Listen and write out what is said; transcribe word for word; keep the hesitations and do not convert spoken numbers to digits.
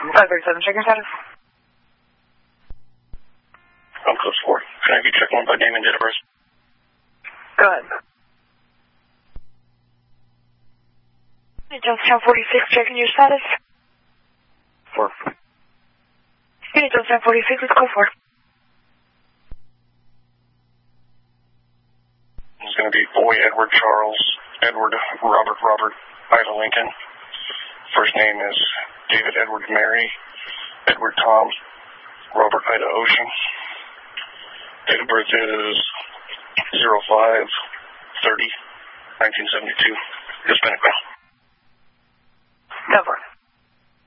five thirty-seven, check your status. I'm close four. Can I get check one by name and date of birth? Go ahead. Jonestown forty-six, checking your status. Four. Unit Jonestown forty-six, let's go for it. It's going to be Boy Edward Charles, Edward Robert Robert, Ida Lincoln. First name is David Edward Mary, Edward Tom, Robert Ida Ocean. Date of birth is zero five thirty nineteen seventy-two. Hispanic male. Go for it.